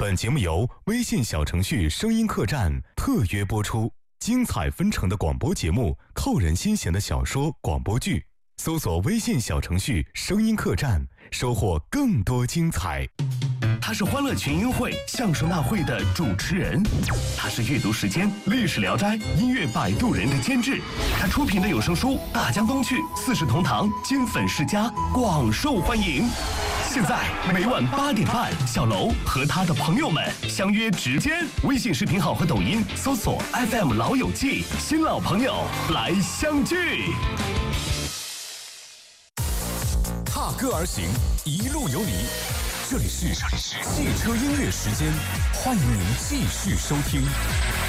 本节目由微信小程序声音客栈特约播出，精彩纷呈的广播节目，扣人心弦的小说、广播剧，搜索微信小程序声音客栈，收获更多精彩。 他是欢乐群英会相声大会的主持人，他是阅读时间历史聊斋音乐摆渡人的监制，他出品的有声书《大江东去》四世同堂经粉世家广受欢迎。现在每晚8点半，小楼和他的朋友们相约直间，微信视频号和抖音搜索 FM 老友记，新老朋友来相聚。 踏歌而行，一路有你。这里是汽车音乐时间，欢迎您继续收听。